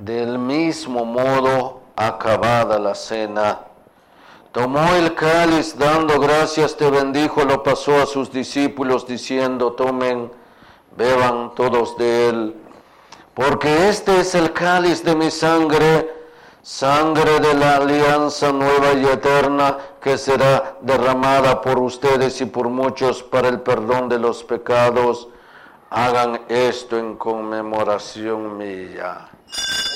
Del mismo modo, acabada la cena, tomó el cáliz, dando gracias, te bendijo, lo pasó a sus discípulos, diciendo, tomen, beban todos de él, porque este es el cáliz de mi sangre, sangre de la alianza nueva y eterna, que será derramada por ustedes y por muchos para el perdón de los pecados. Hagan esto en conmemoración mía.